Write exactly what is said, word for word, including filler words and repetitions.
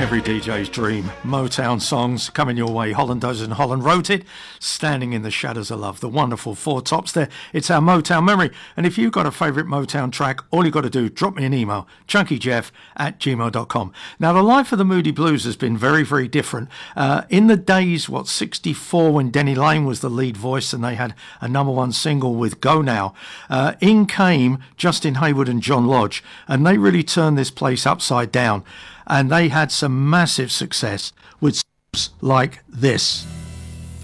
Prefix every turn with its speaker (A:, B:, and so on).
A: Every D J's dream. Motown songs coming your way. Holland Does and Holland wrote it. Standing in the Shadows of Love. The wonderful Four Tops there. It's our Motown memory. And if you've got a favourite Motown track, all you've got to do, drop me an email. chunkyjeff at gmail dot com. Now, the life of the Moody Blues has been very, very different. Uh, in the days, what, sixty-four, when Denny Laine was the lead voice and they had a number one single with Go Now, uh, in came Justin Hayward and John Lodge. And they really turned this place upside down. And they had some massive success with songs like this.